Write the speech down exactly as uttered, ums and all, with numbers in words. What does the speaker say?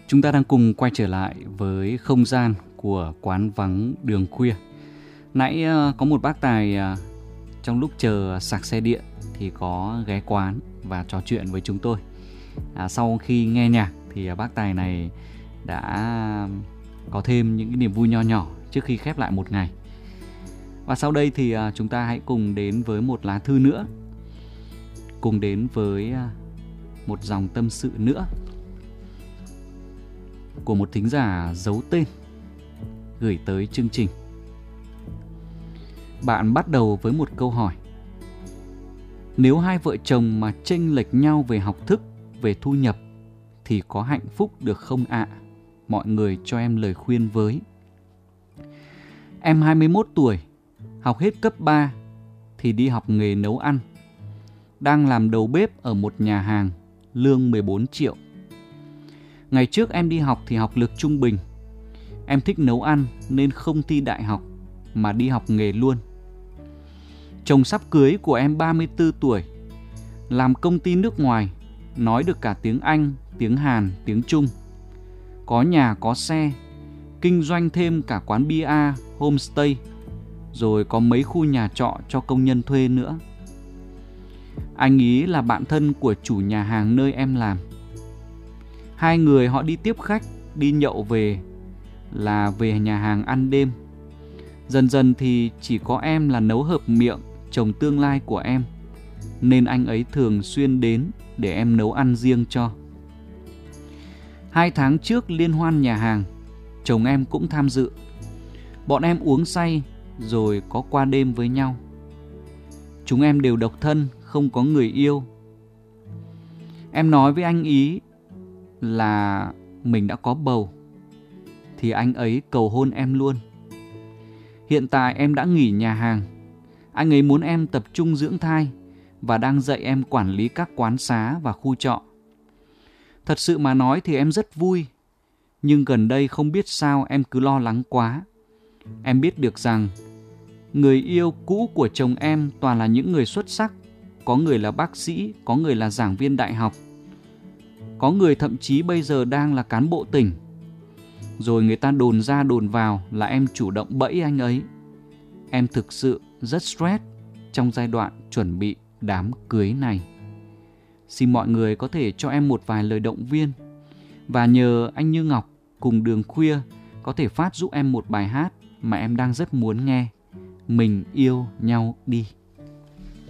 Chúng ta đang cùng quay trở lại với không gian của quán vắng đường khuya. Nãy có một bác tài trong lúc chờ sạc xe điện thì có ghé quán và trò chuyện với chúng tôi. à, Sau khi nghe nhạc thì bác tài này đã có thêm những cái niềm vui nho nhỏ trước khi khép lại một ngày. Và sau đây thì chúng ta hãy cùng đến với một lá thư nữa, cùng đến với một dòng tâm sự nữa của một thính giả giấu tên gửi tới chương trình. Bạn bắt đầu với một câu hỏi: nếu hai vợ chồng mà chênh lệch nhau về học thức, về thu nhập thì có hạnh phúc được không ạ? À? Mọi người cho em lời khuyên với. Em hai mươi mốt tuổi, học hết cấp ba thì đi học nghề nấu ăn. Đang làm đầu bếp ở một nhà hàng, lương mười bốn triệu. Ngày trước em đi học thì học lực trung bình. Em thích nấu ăn nên không thi đại học mà đi học nghề luôn. Chồng sắp cưới của em ba mươi tư tuổi, làm công ty nước ngoài, nói được cả tiếng Anh, tiếng Hàn, tiếng Trung. Có nhà có xe, kinh doanh thêm cả quán bia, homestay, rồi có mấy khu nhà trọ cho công nhân thuê nữa. Anh ý là bạn thân của chủ nhà hàng nơi em làm. Hai người họ đi tiếp khách, đi nhậu về là về nhà hàng ăn đêm. Dần dần thì chỉ có em là nấu hợp miệng chồng tương lai của em, nên anh ấy thường xuyên đến để em nấu ăn riêng cho. Hai tháng trước liên hoan nhà hàng, chồng em cũng tham dự. Bọn em uống say rồi có qua đêm với nhau. Chúng em đều độc thân, không có người yêu. Em nói với anh ý là mình đã có bầu thì anh ấy cầu hôn em luôn. Hiện tại em đã nghỉ nhà hàng. Anh ấy muốn em tập trung dưỡng thai và đang dạy em quản lý các quán xá và khu trọ. Thật sự mà nói thì em rất vui, nhưng gần đây không biết sao em cứ lo lắng quá. Em biết được rằng người yêu cũ của chồng em toàn là những người xuất sắc. Có người là bác sĩ, có người là giảng viên đại học, có người thậm chí bây giờ đang là cán bộ tỉnh. Rồi người ta đồn ra đồn vào là em chủ động bẫy anh ấy. Em thực sự rất stress trong giai đoạn chuẩn bị đám cưới này. Xin mọi người có thể cho em một vài lời động viên, và nhờ anh Như Ngọc cùng Đường Khuya có thể phát giúp em một bài hát mà em đang rất muốn nghe: Mình yêu nhau đi.